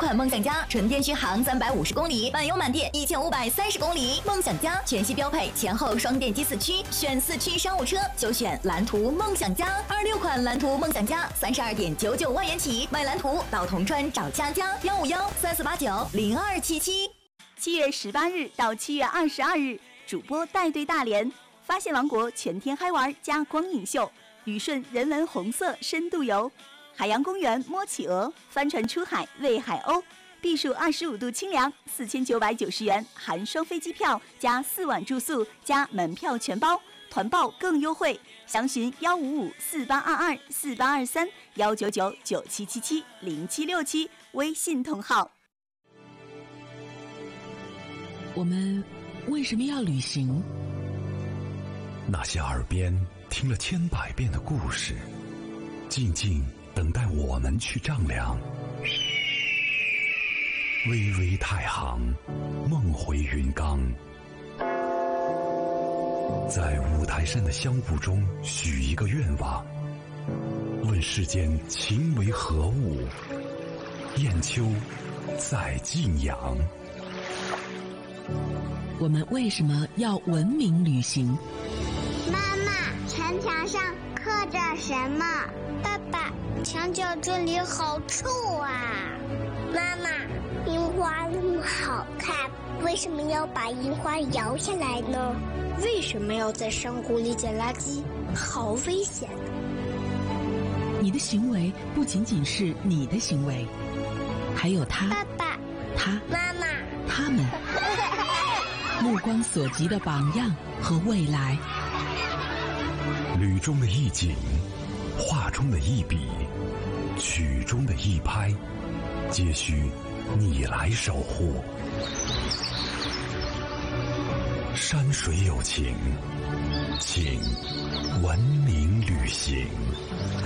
款梦想家纯电续航350公里，满油满电1530公里。梦想家全系标配前后双电机4驱，选4驱商务车就选蓝图梦想家。26款蓝图梦想家32.99万元起，买蓝图到铜川找佳佳15134890277。 7月18日到7月22日，主播带队大连，发现王国全天嗨玩加光影秀，旅顺人文红色深度游，海洋公园摸企鹅，帆船出海喂海鸥，避暑25度清凉，4990元含双飞机票加4晚住宿加门票全包，团报更优惠，详询15548224823199997770767微信同号。 我们为什么要旅行？ 那些耳边听了千百遍的故事，静静等待我们去丈量。巍巍太行，梦回云冈。在五台山的香雾中许一个愿望，问世间情为何物，雁丘在晋阳。 我们为什么要文明旅行？ 妈妈，城墙上刻着什么？爸爸，墙角这里好臭啊！妈妈，樱花那么好看，为什么要把樱花摇下来呢？为什么要在山谷里捡垃圾？好危险！ 你的行为不仅仅是你的行为，还有他、 爸爸、 他、 妈妈、 他们目光所及的榜样和未来。 旅中的一景，画中的一笔，曲中的一拍，皆需你来守护。山水有情，请文明旅行。